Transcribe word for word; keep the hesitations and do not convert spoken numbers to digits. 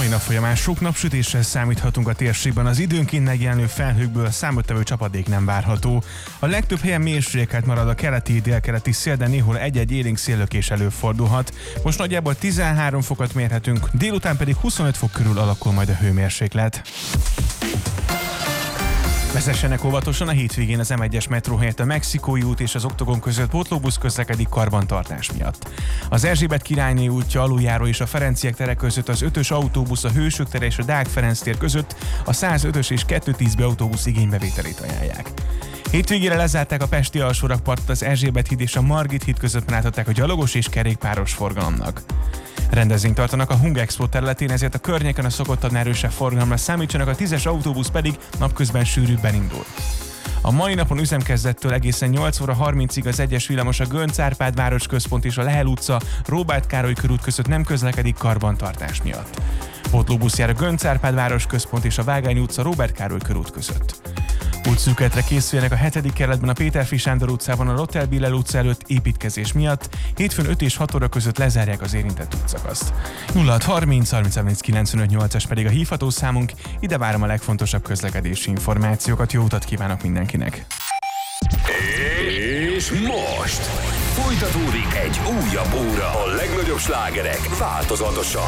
mai nap folyamán sok napsütéssel számíthatunk a térségben, az időnként megjelenő felhőkből számottevő csapadék nem várható. A legtöbb helyen mérsékelt marad a keleti, délkeleti szél, de néhol egy-egy élénk széllökés előfordulhat. Most nagyjából tizenhárom fokot mérhetünk, délután pedig huszonöt fok körül alakul majd a hőmérséklet. Vezessenek óvatosan, a hétvégén az em egyes metró helyett a Mexikói út és az Oktogon között pótlóbusz közlekedik karbantartás miatt. Az Erzsébet királyné útja aluljáró és a Ferenciek tere között az ötös autóbusz, a Hősök tere és a Deák Ferenc tér között a százötös és kétszáztíz autóbusz igénybevételét ajánlják. Hétvégére lezárták a pesti alsórakpartot, az Erzsébet híd és a Margit híd között láthatták a gyalogos és kerékpáros forgalomnak. Rendezvényt tartanak a Hung Expo területén, ezért a környéken a szokottan erősebb forgalomra számítsanak, a tízes autóbusz pedig napközben sűrűbben indul. A mai napon üzemkezdettől egészen nyolc óra harmincig az egyes villamos a Göncz Árpád városközpont és a Lehel utca, Róbert Károly körút között nem közlekedik karbantartás miatt. Pótlóbusz jár a Göncz Árpád városközpont és a Vágány utca, Róbert Károly körút között. Útszűkületre készüljenek a hetedik kerületben a Péterfi Sándor utcában a Lothar Biller utca előtt építkezés miatt. Hétfőn öt és hat óra között lezárják az érintett útszakaszt. nulla hat harminc harmincharminc kilencvenöt nyolcas pedig a hívható számunk, ide várom a legfontosabb közlekedési információkat, jó utat kívánok mindenkinek! És most folytatódik egy újabb óra, a legnagyobb slágerek változatosan.